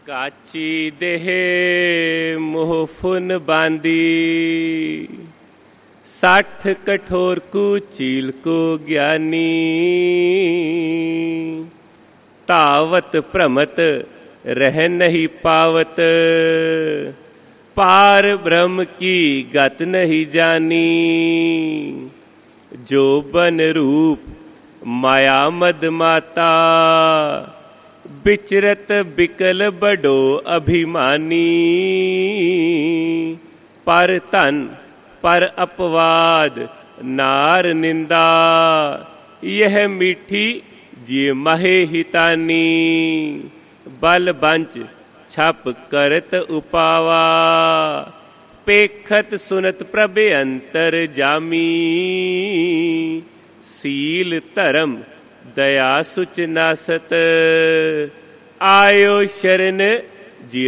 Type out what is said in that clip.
काची देहे मोह फुन बांदी, 60 कठोर कुचील को ज्ञानी। तावत भ्रमत रह नहीं पावत, पार ब्रह्म की गत नहीं जानी। जो बन रूप माया मद माता, बिचरत बिकल बड़ो अभिमानी। पर धन पर अपवाद नार निंदा, यह मीठी जी महे हितानी। बल बंच छप करत उपावा, पेखत सुनत प्रभ अंतर जामी। सील धर्म दया सुच नासत, आयो शरण